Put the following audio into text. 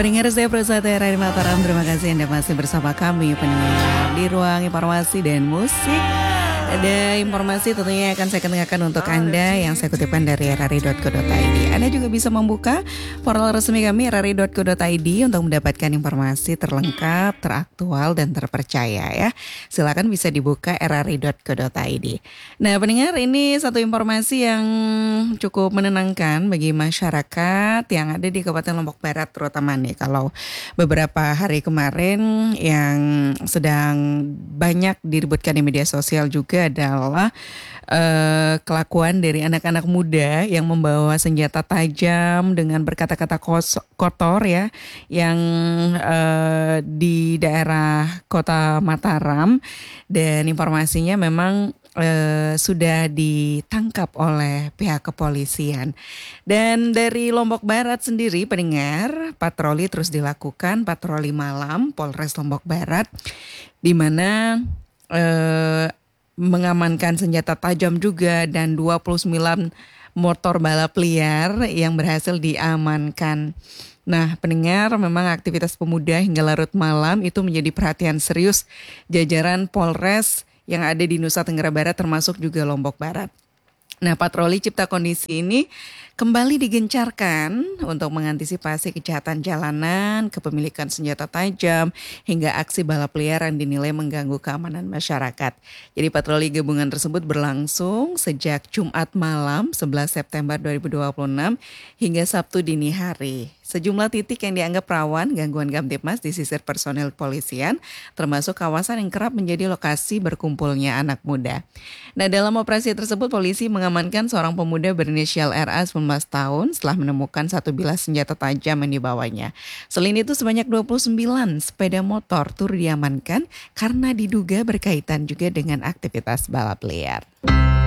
Pendengar saya Prasata Radio Mataram, terima kasih Anda masih bersama kami pendengar di ruang informasi dan musik. Ada informasi tentunya akan saya kenakan untuk Anda yang saya kutipkan dari rri.co.id. Anda juga bisa membuka portal resmi kami rri.co.id untuk mendapatkan informasi terlengkap, teraktual, dan terpercaya ya. Silakan bisa dibuka rri.co.id. Nah pendengar, ini satu informasi yang cukup menenangkan bagi masyarakat yang ada di Kabupaten Lombok Barat terutama nih. Kalau beberapa hari kemarin yang sedang banyak diributkan di media sosial juga adalah kelakuan dari anak-anak muda yang membawa senjata tajam dengan berkata-kata kotor ya, yang di daerah Kota Mataram, dan informasinya memang sudah ditangkap oleh pihak kepolisian. Dan dari Lombok Barat sendiri pendengar, patroli terus dilakukan, patroli malam Polres Lombok Barat, di mana mengamankan senjata tajam juga dan 29 motor balap liar yang berhasil diamankan. Nah, pendengar, memang aktivitas pemuda hingga larut malam itu menjadi perhatian serius jajaran Polres yang ada di Nusa Tenggara Barat termasuk juga Lombok Barat. Nah, patroli cipta kondisi ini kembali digencarkan untuk mengantisipasi kejahatan jalanan, kepemilikan senjata tajam, hingga aksi balap liar yang dinilai mengganggu keamanan masyarakat. Jadi patroli gabungan tersebut berlangsung sejak Jumat malam 11 September 2026 hingga Sabtu dini hari. Sejumlah titik yang dianggap rawan gangguan Kamtibmas disisir personel kepolisian, termasuk kawasan yang kerap menjadi lokasi berkumpulnya anak muda. Nah, dalam operasi tersebut polisi mengamankan seorang pemuda berinisial RA 19 tahun setelah menemukan satu bilah senjata tajam yang dibawanya. Selain itu sebanyak 29 sepeda motor turut diamankan karena diduga berkaitan juga dengan aktivitas balap liar.